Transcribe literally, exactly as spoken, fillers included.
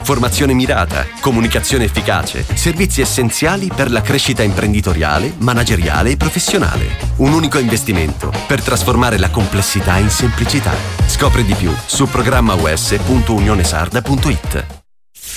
Formazione mirata, comunicazione efficace, servizi essenziali per la crescita imprenditoriale, manageriale e professionale. Un unico investimento per trasformare la complessità in semplicità. Scopri di più su programma u s punto unionesarda punto it.